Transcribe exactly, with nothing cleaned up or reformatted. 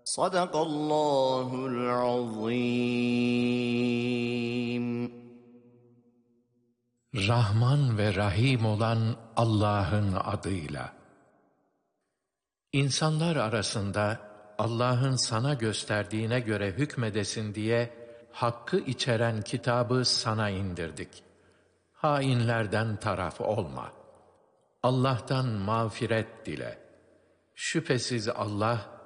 Sadakallahul azim. Rahman ve Rahim olan Allah'ın adıyla. İnsanlar arasında Allah'ın sana gösterdiğine göre hükmedesin diye hakkı içeren kitabı sana indirdik. Hainlerden taraf olma. Allah'tan mağfiret dile. Şüphesiz Allah